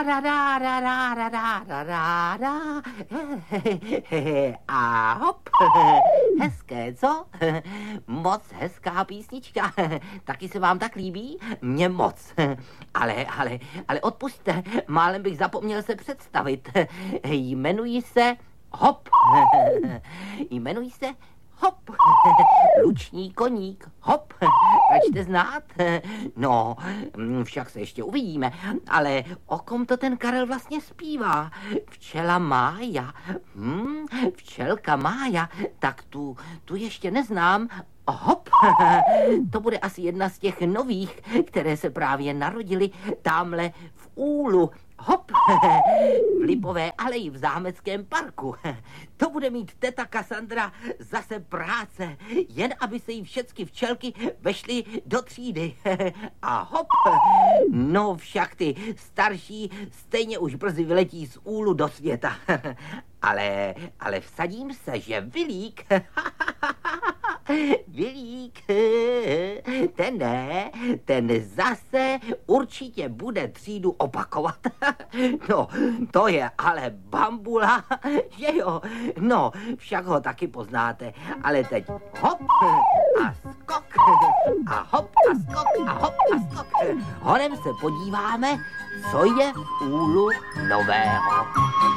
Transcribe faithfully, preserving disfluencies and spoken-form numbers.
ra, ra, ra, ra, ra, ra, ra, ra, ra. A hop. Hezké, co? Moc hezká písnička. Taky se vám tak líbí? Mně moc. Ale, ale, ale odpusťte, málem bych zapomněl se představit. Jmenuji se Hop. Jmenuji se Hop. Luční koník. Hop. Račte znát? No, však se ještě uvidíme. Ale o kom to ten Karel vlastně zpívá? Včela Mája. Hmm, včelka Mája. Tak tu, tu ještě neznám. Hop, to bude asi jedna z těch nových, které se právě narodily tamhle v úlu. Hop, v Lipové aleji v Zámeckém parku. To bude mít teta Kasandra zase práce, jen aby se jí všechny včelky vešly do třídy. A hop, no však ty starší stejně už brzy vyletí z úlu do světa. Ale, ale vsadím se, že Vilík... Vilík, ten ne, ten zase určitě bude třídu opakovat. No, to je ale bambula, že jo? No, však ho taky poznáte, ale teď hop a skok a hop a skok a hop a skok. Honem se podíváme, co je v úlu nového.